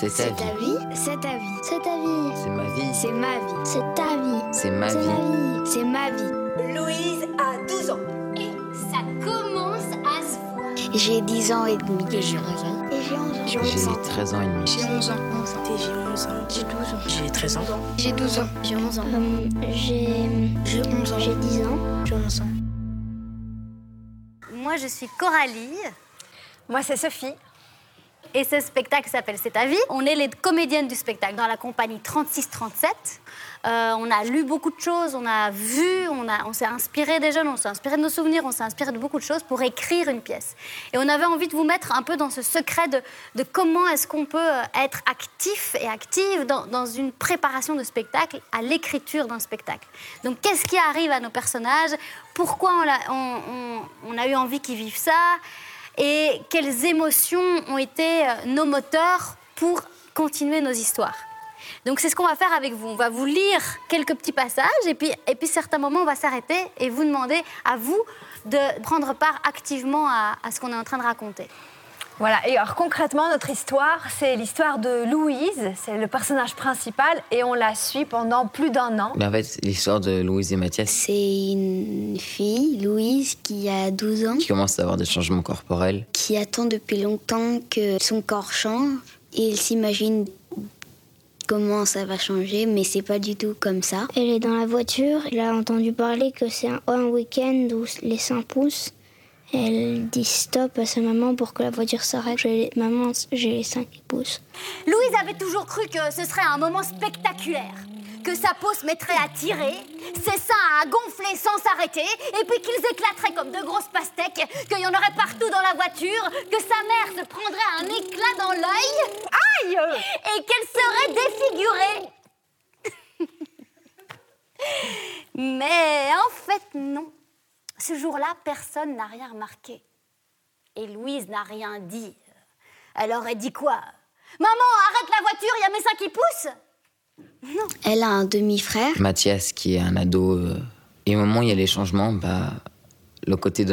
C'est ta vie. C'est ta vie. C'est ta vie. C'est ma vie. C'est ma vie. C'est ta vie. C'est ma vie. C'est ma vie. Louise a 12 ans. Et ça commence à se voir. J'ai 10 ans et demi. Et j'ai 11 ans. Et j'ai 11 ans. J'ai 13 ans et demi. J'ai 11 ans. Et j'ai 11 ans. J'ai 12 ans. J'ai 13 ans. J'ai 12 ans. J'ai 11 ans. J'ai 11 ans. J'ai 10 ans. J'ai 11 ans. Moi, je suis Coralie. Moi, c'est Sophie. Et ce spectacle s'appelle C'est ta vie. On est les comédiennes du spectacle dans la compagnie 36-37. On a lu beaucoup de choses, on a vu, on s'est inspiré des jeunes, on s'est inspiré de nos souvenirs, on s'est inspiré de beaucoup de choses pour écrire une pièce. Et on avait envie de vous mettre un peu dans ce secret de comment est-ce qu'on peut être actif et active dans une préparation de spectacle, à l'écriture d'un spectacle. Donc qu'est-ce qui arrive à nos personnages? Pourquoi on a eu envie qu'ils vivent ça? Et quelles émotions ont été nos moteurs pour continuer nos histoires. Donc c'est ce qu'on va faire avec vous. On va vous lire quelques petits passages et puis certains moments on va s'arrêter et vous demander à vous de prendre part activement à ce qu'on est en train de raconter. Voilà, et alors concrètement, notre histoire, c'est l'histoire de Louise, c'est le personnage principal, et on la suit pendant plus d'1 an. Mais en fait, l'histoire de Louise et Mathias C'est une fille, Louise, qui a 12 ans, qui commence à avoir des changements corporels. qui attend depuis longtemps que son corps change. Et elle s'imagine comment ça va changer, mais c'est pas du tout comme ça. Elle est dans la voiture, elle a entendu parler que c'est un week-end où les seins poussent. Elle dit stop à sa maman pour que la voiture s'arrête. Maman, j'ai les seins qui poussent. Louise avait toujours cru que ce serait un moment spectaculaire, que sa peau se mettrait à tirer, ses seins à gonfler sans s'arrêter, et puis qu'ils éclateraient comme de grosses pastèques, qu'il y en aurait partout dans la voiture, que sa mère se prendrait un éclat dans l'œil. Aïe! Et qu'elle serait défigurée. Mais en fait, non. Ce jour-là, personne n'a rien remarqué. Et Louise n'a rien dit. Elle aurait dit quoi? Maman, arrête la voiture, il y a mes seins qui poussent. Non. Elle a un demi-frère. Mathias, qui est un ado. Et au moment où il y a les changements, le côté de